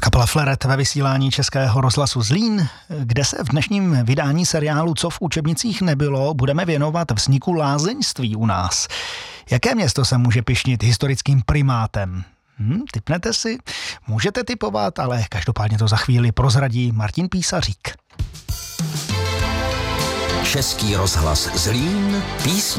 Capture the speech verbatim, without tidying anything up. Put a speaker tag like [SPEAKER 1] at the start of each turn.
[SPEAKER 1] Kapela Fleret ve vysílání Českého rozhlasu Zlín, kde se v dnešním vydání seriálu Co v učebnicích nebylo budeme věnovat vzniku lázeňství u nás. Jaké město se může pyšnit historickým primátem? Hm, tipnete si? Můžete tipovat, ale každopádně to za chvíli prozradí Martin Písařík.
[SPEAKER 2] Český rozhlas Zlín, písně